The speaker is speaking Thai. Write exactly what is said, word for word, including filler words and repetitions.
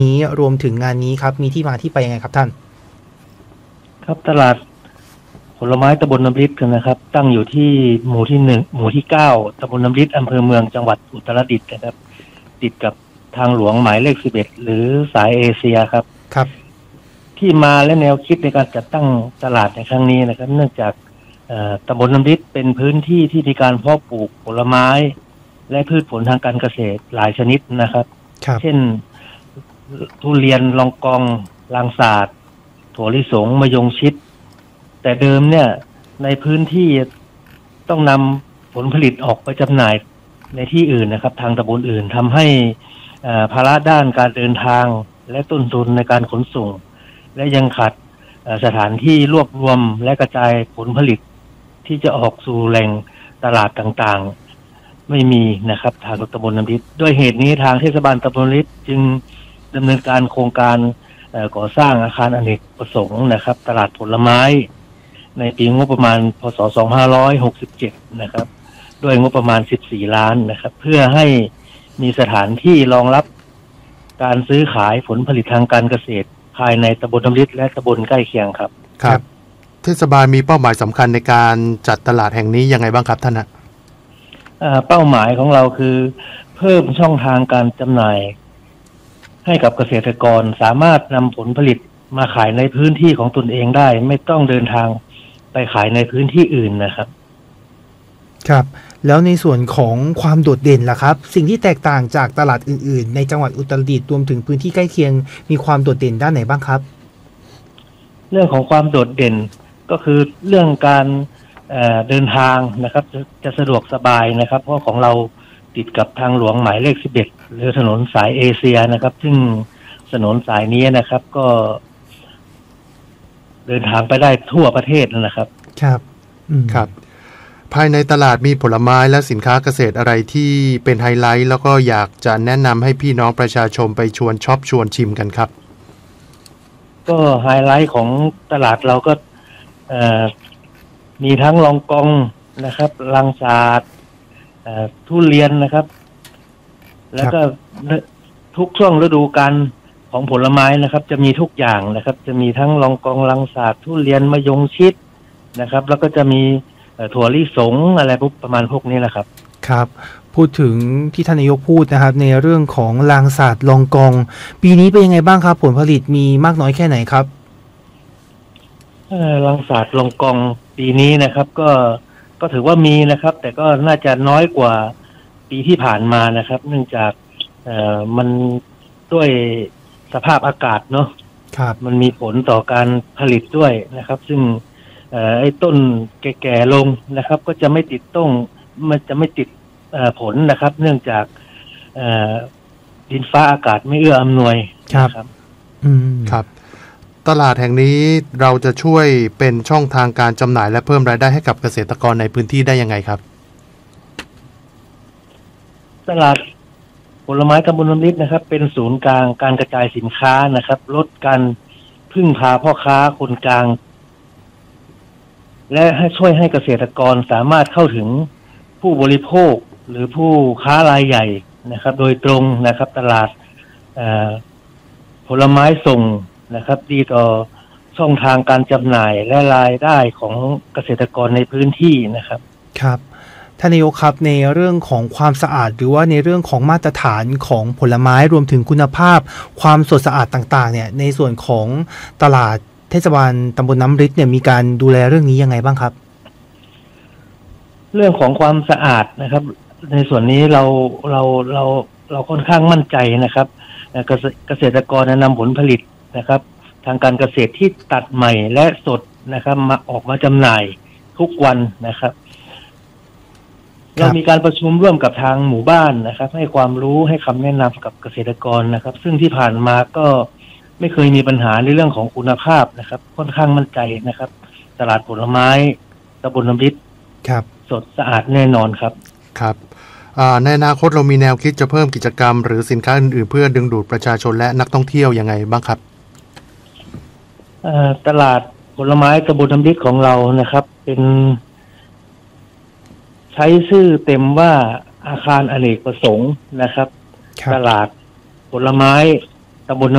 นี้รวมถึงงานนี้ครับมีที่มาที่ไปยังไงครับท่านครับตลาดผลไม้ตำบลน้ำริดกันนะครับตั้งอยู่ที่หมู่ที่หนึ่งหมู่ที่เก้าตำบลน้ำริดอำเภอเมืองจังหวัดอุตรดิตถ์นะครับติดกับทางหลวงหมายเลขสิบเอ็ดหรือสายเอเชียครับครับที่มาและแนวคิดในการจัดตั้งตลาดในครั้งนี้นะครับเนื่องจากตำบลน้ำริดเป็นพื้นที่ที่มีการเพาะปลูกผลไม้และพืชผลทางการเกษตรหลายชนิดนะครับเช่นทุเรียนลองกองลางสาดถั่วลิสงมะยงชิดแต่เดิมเนี่ยในพื้นที่ต้องนำผลผลิตออกไปจำหน่ายในที่อื่นนะครับทางตำบลอื่นทำให้ภาระด้านการเดินทางและต้นทุนในการขนส่งและยังขาดสถานที่รวบรวมและกระจายผลผลิตที่จะออกสู่แหล่งตลาดต่างๆไม่มีนะครับทางตำบลน้ำริดด้วยเหตุนี้ทางเทศบาลตำบลน้ำริดจึงดำเนินการโครงการก่อสร้างอาคารอเนกประสงค์นะครับตลาดผลไม้ในปีงบประมาณพ.ศ. สองพันห้าร้อยหกสิบเจ็ดนะครับด้วยงบประมาณสิบสี่ล้านนะครับเพื่อให้มีสถานที่รองรับการซื้อขายผลผลิตทางการเกษตรภายในตำบลน้ำริดและตำบลใกล้เคียงครับครับเทศบาลมีเป้าหมายสำคัญในการจัดตลาดแห่งนี้ยังไงบ้างครับท่านฮะเป้าหมายของเราคือเพิ่มช่องทางการจำหน่ายให้กับเกษตรกรสามารถนำผลผลิตมาขายในพื้นที่ของตนเองได้ไม่ต้องเดินทางไปขายในพื้นที่อื่นนะครับครับแล้วในส่วนของความโดดเด่นล่ะครับสิ่งที่แตกต่างจากตลาดอื่นๆในจังหวัดอุตรดิตถ์รวมถึงพื้นที่ใกล้เคียงมีความโดดเด่นด้านไหนบ้างครับเรื่องของความโดดเด่นก็คือเรื่องการเอ่อเดินทางนะครับจะจะสะดวกสบายนะครับเพราะของเราติดกับทางหลวงหมายเลขสิบเอ็ดหรือถนนสายเอเชียนะครับซึ่งถนนสายนี้นะครับก็เดินทางไปได้ทั่วประเทศนะครับครับครับภายในตลาดมีผลไม้และสินค้าเกษตรอะไรที่เป็นไฮไลท์แล้วก็อยากจะแนะนำให้พี่น้องประชาชนไปชวนช็อปชวนชิมกันครับก็ไฮไลท์ของตลาดเราก็เอ่อมีทั้งลองกองนะครับลังสาดทุเรียนนะครับแล้วก็ทุกช่วงฤดูกาลของผลไม้นะครับจะมีทุกอย่างนะครับจะมีทั้งลองกองลังสาดทุเรียนมะยงชิดนะครับแล้วก็จะมีถั่วลิสงอะไรพวกประมาณพวกนี้แหละครับครับพูดถึงที่ท่านนายกพูดนะครับในเรื่องของลางสาดลองกองปีนี้เป็นยังไงบ้างครับผลผลิตมีมากน้อยแค่ไหนครับลางสาดลองกองปีนี้นะครับก็ก็ถือว่ามีนะครับแต่ก็น่าจะน้อยกว่าปีที่ผ่านมานะครับเนื่องจากเอ่อมันด้วยสภาพอากาศเนาะครับมันมีผลต่อการผลิตด้วยนะครับซึ่งเอ่อไอ้ต้นแก่ๆลงนะครับก็จะไม่ติดต้นมันจะไม่ติดเอ่อผลนะครับเนื่องจากเอ่อดินฟ้าอากาศไม่เอื้ออำนวยครับอืมครับตลาดแห่งนี้เราจะช่วยเป็นช่องทางการจำหน่ายและเพิ่มรายได้ให้กับเกษตรกรในพื้นที่ได้ยังไงครับตลาดผลไม้ตำบลน้ำริดนะครับเป็นศูนย์กลางการกระจายสินค้านะครับลดการพึ่งพาพ่อค้าคนกลางและให้ช่วยให้เกษตรกรสามารถเข้าถึงผู้บริโภคหรือผู้ค้ารายใหญ่นะครับโดยตรงนะครับตลาดผลไม้ส่งนะครับดีต่อช่องทางการจำหน่ายและรายได้ของเกษตรกรในพื้นที่นะครับครับท่านนายกครับในเรื่องของความสะอาดหรือว่าในเรื่องของมาตรฐานของผลไม้รวมถึงคุณภาพความสดสะอาดต่างๆเนี่ยในส่วนของตลาดเทศบาลตำบลน้ำริดเนี่ยมีการดูแลเรื่องนี้ยังไงบ้างครับเรื่องของความสะอาดนะครับในส่วนนี้เราเราเราเราค่อนข้างมั่นใจนะครับเกษตรกรนำผลผลิตนะครับทางการเกษตรที่ตัดใหม่และสดนะครับมาออกมาจำหน่ายทุกวันนะครับเรามีการประชุมร่วมกับทางหมู่บ้านนะครับให้ความรู้ให้คำแนะนำกับเกษตรกรนะครับซึ่งที่ผ่านมาก็ไม่เคยมีปัญหาในเรื่องของคุณภาพนะครับค่อนข้างมั่นใจนะครับตลาดผลไม้ตำบลน้ำริดครับสดสะอาดแน่นอนครับครับในอนาคตเรามีแนวคิดจะเพิ่มกิจกรรมหรือสินค้าอื่นๆเพื่อดึงดูดประชาชนและนักท่องเที่ยวยังไงบ้างครับตลาดผลไม้ตำบลน้ำริดของเรานะครับเป็นใช้ชื่อเต็มว่าอาคารอเนกประสงค์นะครับตลาดผลไม้ตำบล